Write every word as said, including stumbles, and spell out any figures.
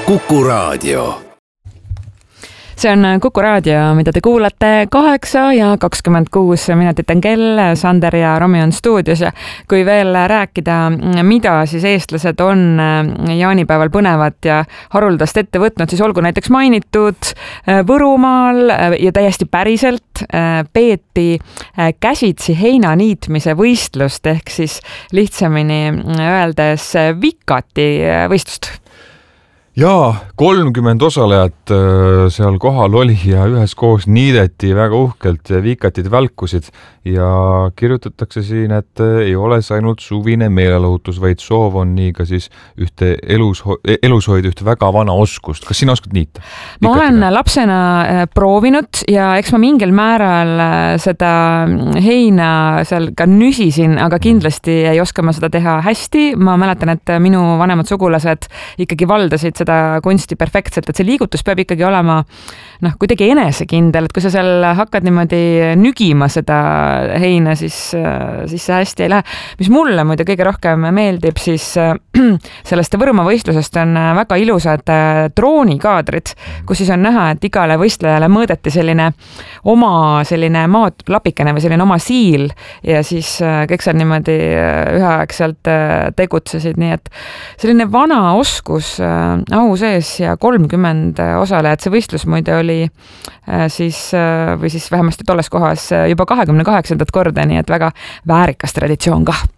Kuku Raadio. See on Kuku Raadio, mida te kuulate kaheksa ja kakskümmend kuus minutit on kell, Sander ja Romi on stuudios ja kui veel rääkida, mida siis eestlased on jaanipäeval põnevat ja haruldast ette võtnud, siis olgu näiteks mainitud Võrumaal ja täiesti päriselt peeti käsitsi heina niitmise võistlust ehk siis lihtsamini öeldes vikati võistlust. Jaa, kolmkümmend osalejat seal kohal oli ja üheskoos niideti väga uhkelt vikatid välkusid ja kirjutatakse siin, et ei ole see ainult suvine meelelahutus, vaid soov on nii ka siis ühte elus, elus hoida ühte väga vana oskust. Kas sina oskad niita? Ma olen lapsena proovinud ja eks ma mingil määral seda heina seal ka nüsisin, aga kindlasti ei oska ma seda teha hästi. Ma mäletan, et minu vanemad sugulased ikkagi valdasid seda kunsti perfektselt, et see liigutus peab ikkagi olema noh, kuidagi enesekindel, et kui sa seal hakkad niimoodi nügima seda heina, siis, siis see hästi ei lähe. Mis mulle muide kõige rohkem meeldib, siis sellest Võrumaa võistlusest on väga ilusad droonikaadrid, kus siis on näha, et igale võistlejale mõõdeti selline oma selline maatlapikene või selline oma siil ja siis kõik seal niimoodi üheaegselt tegutsesid, nii et selline vana oskus au sees ja kolmkümmend osalejat. See võistlus muide oli siis, või siis vähemasti tolles kohas juba kahekümne kaheksandat korda, nii et väga väärikas traditsioon kah.